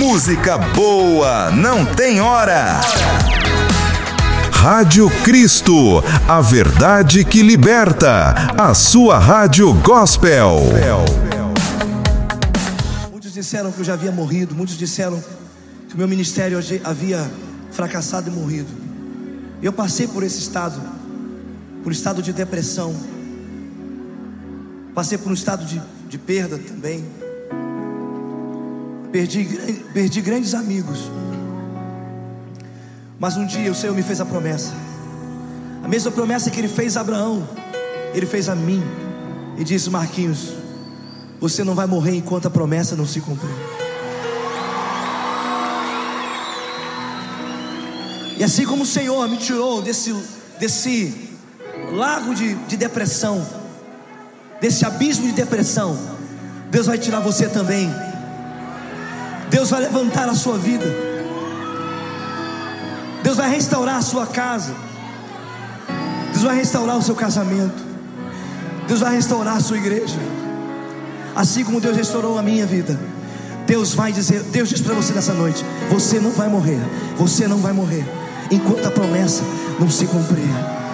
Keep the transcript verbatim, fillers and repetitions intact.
Música boa não tem hora. Rádio Cristo, a verdade que liberta. A sua rádio gospel. Muitos disseram que eu já havia morrido. Muitos disseram que o meu ministério havia fracassado e morrido. Eu passei por esse estado, por um estado de depressão. Passei por um estado de, de perda também. Perdi, perdi grandes amigos. Mas um dia o Senhor me fez a promessa, a mesma promessa que Ele fez a Abraão, Ele fez a mim. E disse: Marquinhos, você não vai morrer enquanto a promessa não se cumprir. E assim como o Senhor me tirou desse, desse lago de, de depressão, desse abismo de depressão, Deus vai tirar você também. Deus vai levantar a sua vida. Deus vai restaurar a sua casa. Deus vai restaurar o seu casamento. Deus vai restaurar a sua igreja. Assim como Deus restaurou a minha vida, Deus vai dizer, Deus diz para você nessa noite: você não vai morrer. Você não vai morrer enquanto a promessa não se cumprir.